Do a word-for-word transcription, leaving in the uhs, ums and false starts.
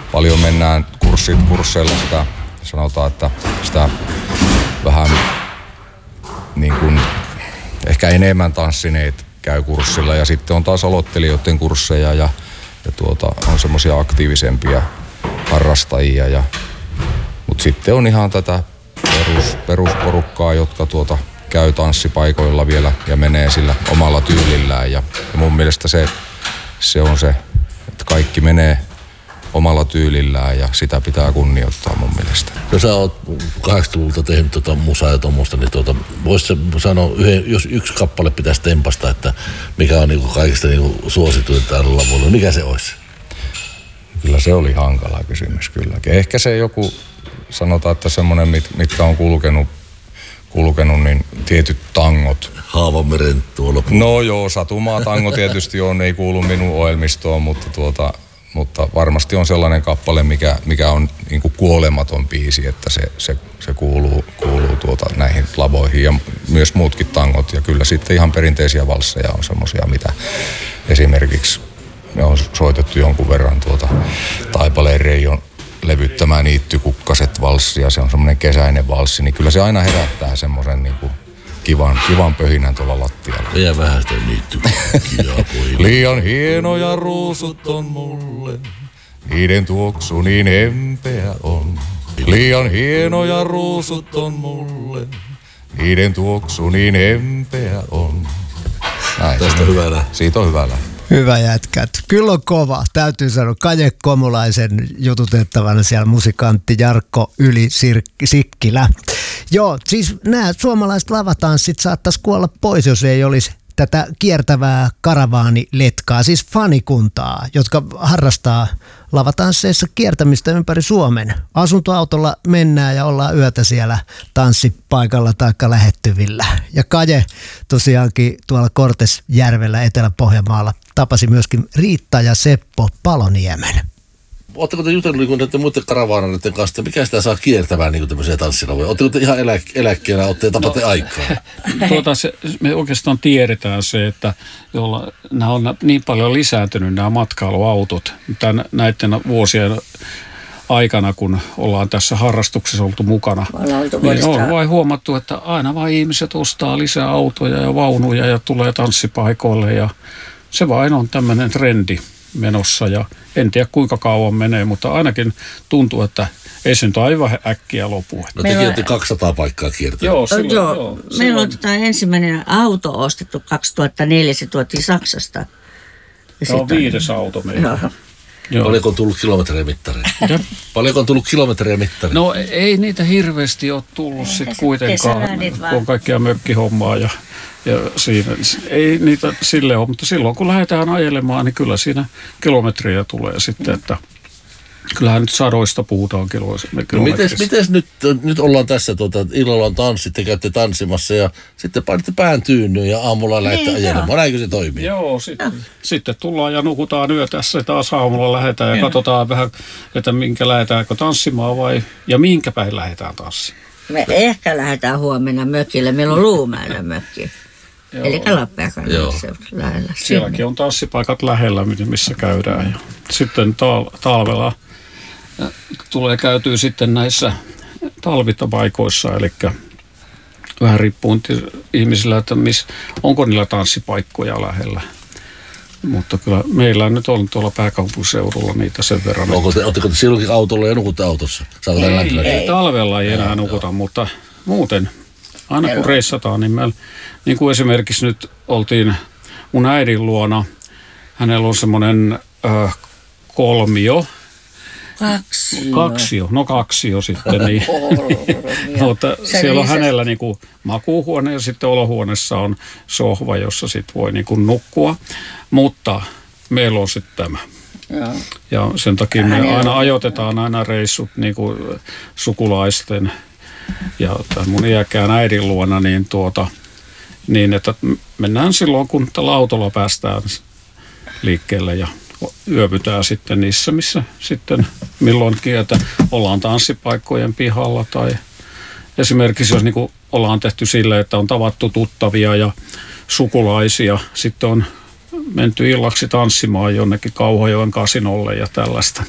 paljon mennään kurssit, kursseilla sitä, sanotaan, että sitä vähän niin kuin ehkä enemmän tanssineet käy kurssilla ja sitten on taas aloittelijoiden kursseja ja, ja tuota, on semmoisia aktiivisempia harrastajia. Ja, mutta sitten on ihan tätä perus, perusporukkaa, jotka tuota, käy tanssipaikoilla vielä ja menee sillä omalla tyylillään. Ja, ja mun mielestä se, se on se, että kaikki menee omalla tyylillään ja sitä pitää kunnioittaa mun mielestä. No sä oot kahdeksankymmentäluvulta tehnyt tota musaa ja tommoista, niin tuota, vois sanoa, yhden, jos yksi kappale pitäisi tempasta, että mikä on niinku kaikista niinku suosituin tällä lavulla, mikä se olisi? Kyllä se oli hankala kysymys kylläkin. Ehkä se joku, sanotaan, että semmoinen, mit, mitkä on kulkenut, kulkenut, niin tietyt tangot. Haavanmeren tuolla. No joo, Satumaa tango tietysti on, ei kuulu minun ohjelmistoon, mutta tuota... Mutta varmasti on sellainen kappale, mikä, mikä on niin kuin kuolematon biisi, että se, se, se kuuluu, kuuluu tuota näihin lavoihin ja myös muutkin tangot. Ja kyllä sitten ihan perinteisiä valsseja on semmoisia, mitä esimerkiksi me on soitettu jonkun verran tuota Taipaleen Reijon levyttämään Niittykukkaset valssia. Se on semmoinen kesäinen valssi, niin kyllä se aina herättää semmoisen niin kuin Kivan, kivan pöhinän tuolla lattialla. Vielä vähän sitä niittykukkia. Liian hienoja ruusut on mulle, niiden tuoksu niin hempeä on. Liian hienoja ruusut on mulle, niiden tuoksu niin hempeä on. Näin. Tästä on hyvä lähtö. Siitä on hyvä lähtö. Hyvä jätkät. Kyllä on kova. Täytyy sanoa Kaje Komulaisen jututettavana siellä musikantti Jarkko Yli-Sikkilä. Joo, siis nämä suomalaiset lavatanssit saattaisi kuolla pois, jos ei olisi tätä kiertävää karavaaniletkaa, siis fanikuntaa, jotka harrastaa lavatansseissa kiertämistä ympäri Suomen. Asuntoautolla mennään ja ollaan yötä siellä tanssipaikalla tai lähettyvillä. Ja Kaje tosiaankin tuolla Kortesjärvellä Etelä-Pohjanmaalla tapasi myöskin Riitta ja Seppo Paloniemen. Oletteko te jutellut niin näiden muiden karavaanareiden kanssa, mikä sitä saa kiertämään niin tämmöisiä tanssilavoja? Oletteko te ihan elä, eläkkeellä, olette tapatte no, aikaa? Tuota, se, me oikeastaan tiedetään se, että jolla, nämä on niin paljon lisääntynyt nämä matkailuautot tämän, näiden vuosien aikana, kun ollaan tässä harrastuksessa oltu mukana. Niin on vain huomattu, että aina vain ihmiset ostaa lisää autoja ja vaunuja ja tulee tanssipaikoille ja se vain on tämmöinen trendi menossa ja en tiedä kuinka kauan menee, mutta ainakin tuntuu, että ei se nyt aivan äkkiä lopu. No tekin olette kaksisataa paikkaa kiertänyt. Joo, silloin, joo. joo, Meillä on tota ensimmäinen auto ostettu kaksituhattaneljä, se tuotiin Saksasta. Tämä on viides auto meillä. Joo. Joo. Paljonko on tullut kilometrejä mittariin? Paljonko on tullut kilometrejä mittariin? No ei niitä hirveästi ole tullut sitten kuitenkaan, kun on kaikkia mökkihommaa ja, ja siinä. Ei niitä sille ole, mutta silloin kun lähdetään ajelemaan, niin kyllä siinä kilometriä tulee sitten, että kyllähän nyt sadoista puhutaan kilometrissä. No mites, mites nyt, nyt ollaan tässä, tuota, illalla on tanssit, te käytte tanssimassa ja sitten panitte pään tyynnyyn ja aamulla lähdette ajelemaan. Näinkö se toimii? Joo, sitten, sitten tullaan ja nukutaan yö tässä, taas aamulla lähdetään ja ja katsotaan vähän, että minkä lähdetäänkö tanssimaan vai ja minkä päin lähdetään tanssimaan. Me ehkä lähdetään huomenna mökille, meillä on Luumäellä mökki. Eli Lappeenrannassa lähellä. Sielläkin on tanssipaikat lähellä, missä käydään. Ja sitten tal- talvella tulee käytyä sitten näissä talvitapaikoissa, eli vähän riippuu ihmisillä, että miss, onko niillä tanssipaikkoja lähellä. Mutta kyllä meillä nyt on tuolla pääkaupunkiseudulla niitä sen verran. Onko te, oletteko te silloinkin autolla ja nukutte autossa? Ei, ei, ei, talvella ei enää nukuta, joo. Mutta muuten aina kun reissataan, niin meillä, niin kuin esimerkiksi nyt oltiin mun äidin luona, hänellä on semmoinen äh, kolmio. Kaksio. Kaksio, no kaksio sitten. Niin. Mutta siellä on hänellä niin kuin makuuhuone ja sitten olohuoneessa on sohva, jossa sitten voi niin kuin nukkua. Mutta meillä on sitten tämä. Joo. Ja sen takia me hänellä aina ajoitetaan aina reissut niin kuin sukulaisten ja mun iäkkään äidin luona, niin, tuota, niin että mennään silloin, kun tällä autolla päästään liikkeelle ja yöpytään sitten niissä, missä sitten milloinkin, että ollaan tanssipaikkojen pihalla tai esimerkiksi jos niin kuin ollaan tehty sille, että on tavattu tuttavia ja sukulaisia, sitten on menty illaksi tanssimaan jonnekin Kauhajoen kasinolle ja tällaista.